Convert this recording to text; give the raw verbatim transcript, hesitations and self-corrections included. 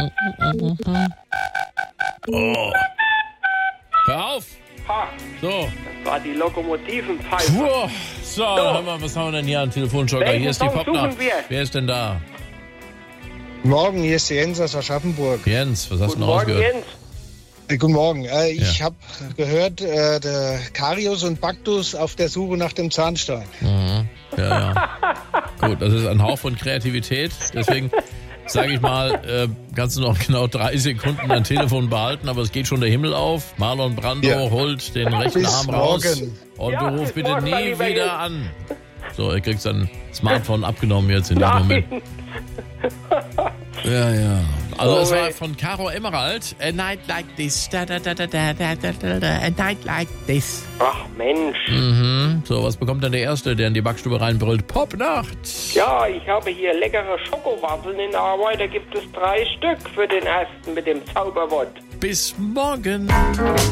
Oh. Hör auf! Ha, So. das war die Lokomotivenpfeife. Puh. So, dann haben wir, was haben wir denn hier an Telefonjoker? Welchen Hier ist die Song Popnacht. suchen wir? Wer ist denn da? Morgen, hier ist der Jens aus Aschaffenburg. Jens, was hast Guten du noch Morgen, rausgehört? Jens. Äh, guten Morgen. Äh, ich Ja. habe gehört, äh, der Karius und Baktus auf der Suche nach dem Zahnstein. Mhm. Ja, ja. Gut, das ist ein Hauch von Kreativität. Deswegen sage ich mal, äh, kannst du noch genau drei Sekunden dein Telefon behalten, aber es geht schon der Himmel auf. Marlon Brando Ja. holt den rechten Bis Arm raus morgen. und Ja, du rufst bis bitte morgen, nie mein lieber wieder Jens. an. So, er kriegt sein Smartphone abgenommen jetzt in dem Moment. Nein. Ja, ja. Also Oh, es war wait. von Caro Emerald. A night like this. Da, da, da, da, da, da, da, da, da. A night like this. Ach Mensch. Mhm. So, was bekommt denn der Erste, der in die Backstube reinbrüllt? Popnacht. Ja, ich habe hier leckere Schokowaffeln in Arbeit. Da gibt es drei Stück für den Ersten mit dem Zauberwort. Bis morgen.